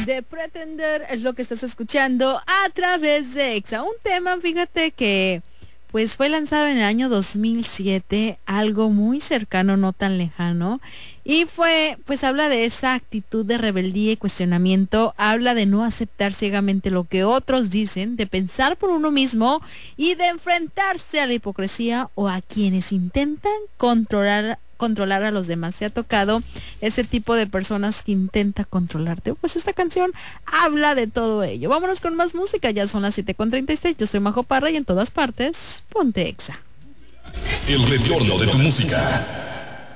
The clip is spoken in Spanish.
de Pretender es lo que estás escuchando a través de Exa. Un tema, fíjate que pues fue lanzado en el año 2007, algo muy cercano, no tan lejano. Y pues habla de esa actitud de rebeldía y cuestionamiento, habla de no aceptar ciegamente lo que otros dicen, de pensar por uno mismo y de enfrentarse a la hipocresía o a quienes intentan controlar a los demás. ¿Se ha tocado ese tipo de personas que intenta controlarte? Pues esta canción habla de todo ello. Vámonos con más música, ya son las 7:36. Yo soy Majo Parra y en todas partes, ponte Exa. El retorno de tu música.